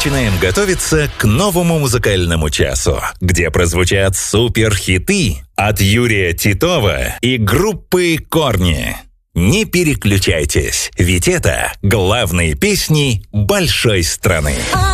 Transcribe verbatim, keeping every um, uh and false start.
начинаем готовиться к новому музыкальному часу, где прозвучат суперхиты от Юрия Титова и группы «Корни». Не переключайтесь, ведь это главные песни большой страны.